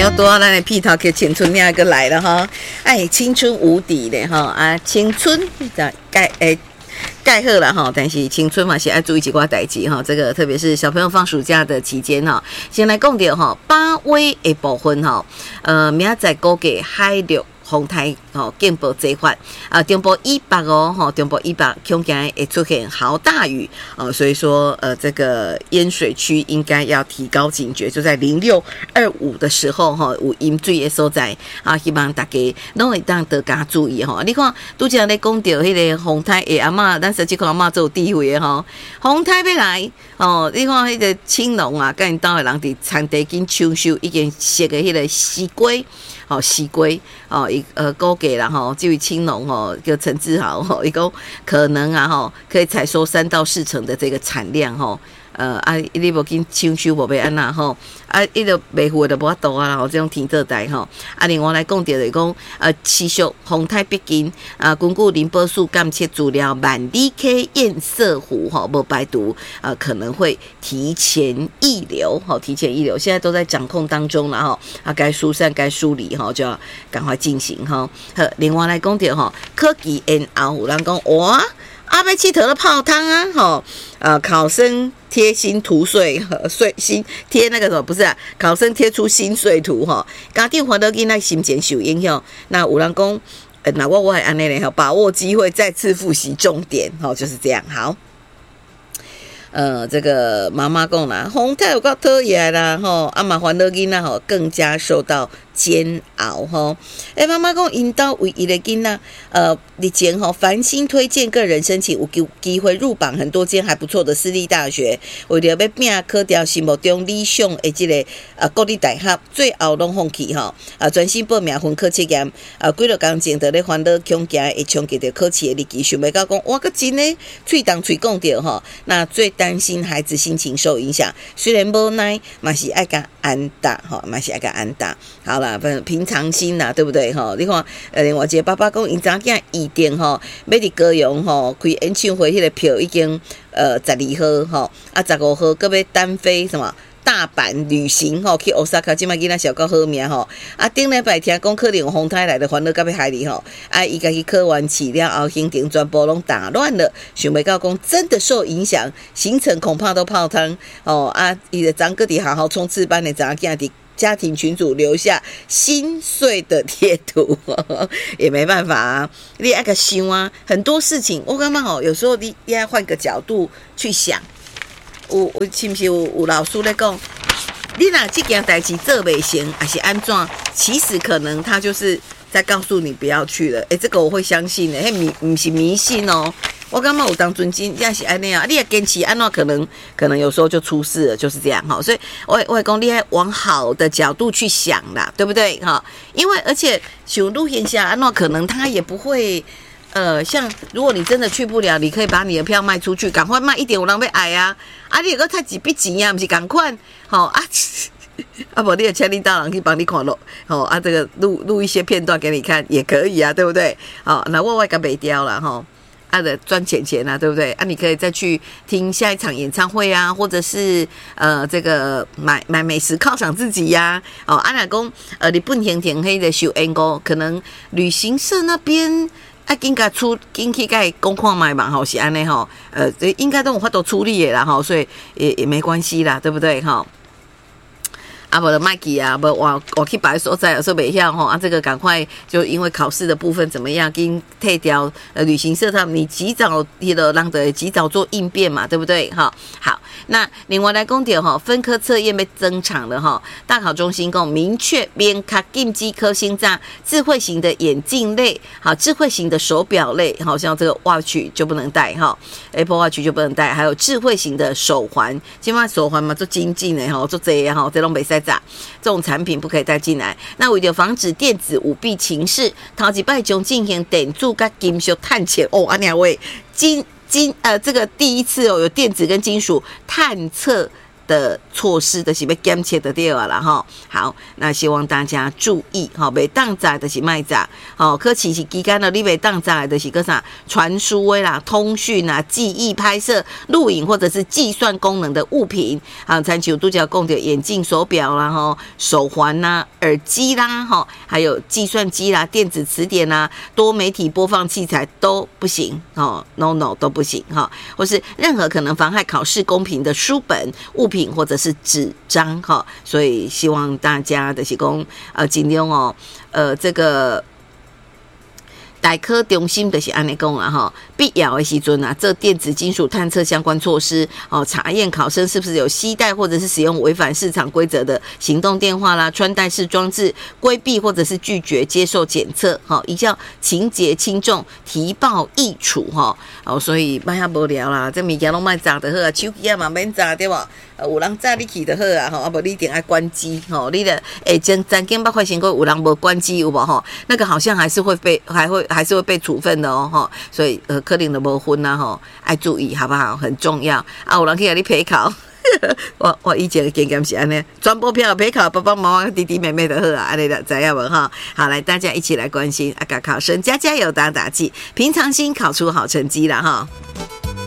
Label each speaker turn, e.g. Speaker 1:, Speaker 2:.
Speaker 1: 有多咱的屁头给青春另一个来了哈，哎，青春无敌的哈啊，青春盖好了哈，但是青春嘛是要注意几挂代志哈。这个特别是小朋友放暑假的期间哈，先来讲到哈八威的部分哈，明仔载估计海陆风台警报这款中部以北中部以北恐惊会出现豪大雨所以说这个淹水区应该要提高警觉，就在0625的时候有淹水的所在希望大家拢会当得加注意你看拄则咧讲到迄个风台的阿嬷，咱实际看阿嬷做地位的风台要来你看迄个青龙啊，甲因兜的人伫田地间抢修已经设的迄个西龟西龟估计啦这位青农叫陈志豪伊讲可能可以采收3到4成的这个产量你无紧抢修无要安那伊就卖付就无法度啊这种天热带另外来讲到就是讲持续风台逼近根据林波树监测资料，万里 K 堰塞湖无排毒可能会提前溢流现在都在掌控当中了该疏散该梳理就要赶快进行另外来讲到科技沿后有人讲哇阿贝气头的泡汤考生贴心图税新贴那个什么不是考生贴出新税图家长欢乐囡仔心情受影响，那有人讲那我还安尼咧把握机会再次复习重点就是这样好。这个妈妈讲啦，风台有够讨厌啦嘛欢乐囡仔更加受到煎熬妈妈讲因兜唯一的囡仔日前繁星推荐个人申请有机会入榜很多间还不错的私立大学，为了要拼考掉心目中理想的这个国立大学，最后拢放弃专心报名分科测验几落工前就咧烦恼恐惊会冲击到考试的日期，想袂到讲哇个真的喙讲到那最担心孩子心情受影响，虽然无奈嘛是爱甲安打嘛是爱甲安打好啦，平常心啦，对不对你看另外一个爸爸讲因查囝预定要伫高雄开演唱会，迄个票已经12号15号搁要单飞什么大阪旅行去 Osaka， 即摆囡仔小够好命顶礼拜听讲可能有风台来的烦恼到要害你伊家己考完试了后行程全部拢打乱了，想袂到讲真的受影响，行程恐怕都泡汤伊的张哥伫好好冲刺班的查囝伫家庭群组留下心碎的贴图也没办法你要个想很多事情我感觉有时候你要换个角度去想有是不是有老师在讲你若这件代志做不成还是安怎，其实可能他就是在告诉你不要去了这个我会相信的不是迷信我感觉有当尊真也是安尼你也坚持安怎可能有时候就出事了，就是这样所以我会讲你要往好的角度去想啦，对不对因为而且像陆贤霞安怎可能他也不会像如果你真的去不了，你可以把你的票卖出去，赶快卖一点有人要爱你如果太几笔钱不是赶快不你也请领导人去帮你看咯这个录一些片段给你看也可以对不对那我给它卖掉了的赚钱对不对你可以再去听下一场演唱会或者是这个买美食犒赏自己若讲日本行程迄个收援可能旅行社那边紧去甲伊讲看卖嘛是安尼应该都有法度处理的啦所以也没关系啦，对不对无就卖去无我去别的所在有时候袂晓这个赶快就因为考试的部分怎么样跟退掉旅行社他们你及早让的及早做应变嘛，对不对好，那另外来讲到分科测验被增长了大考中心讲明确免卡禁机科新炸智慧型的眼镜类智慧型的手表类像这个 watch 就不能戴Apple Watch 就不能戴，还有智慧型的手环，现在手环嘛做精进的做这样这种比赛这种产品不可以带进来。那为了防止电子舞弊情事，头一摆将进行电子跟金属探测安尼位这个第一次有电子跟金属探测的措施就是要检测的对了啦哈。好，那希望大家注意哈，袂当炸就是卖炸，好，可其实期间呢，你袂当炸的就是个啥传输的啦、通讯啊、记忆、拍摄、录影或者是计算功能的物品，啊，参照拄则讲的眼镜、手表啦、哈手环啦、耳机啦、哈，还有计算机啦、电子词典啦、多媒体播放器材都不行哦 ，no 都不行哈，或是任何可能妨害考试公平的书本、物品或者是纸张哈，所以希望大家就是讲尽量哦，这个代考中心就是安尼讲啦哈，必要的时阵啊，做电子金属探测相关措施哦，查验考生是不是有携带或者是使用违反市场规则的行动电话啦、穿戴式装置，规避或者是拒绝接受检测，哈，一较情节轻重，提报议处哈。哦，所以莫遐无聊啦，这物件拢莫炸就好啊，手机啊嘛免炸对吧？有人炸你去就好啊，吼，啊无你一定爱关机，吼，你的曾经捌发生过有人无关机有无吼？那个好像还是会被被处分的哦，吼，所以可能就无分啦，吼，爱注意好不好？很重要啊！有人去给你陪考，我以前的经验是安尼，全部票陪考，爸爸妈妈、弟弟妹妹的好啊，安尼的知影无哈？好，来大家一起来关心，给考生加油打气，平常心考出好成绩啦哈！